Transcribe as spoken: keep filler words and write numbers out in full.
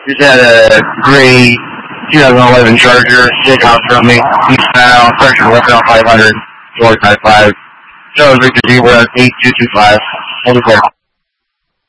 Just had a gray two thousand eleven Charger, sick house from me. East now, pressure working on five hundred, four five five. So, Victor D, we're at eight two two five. Hold it there.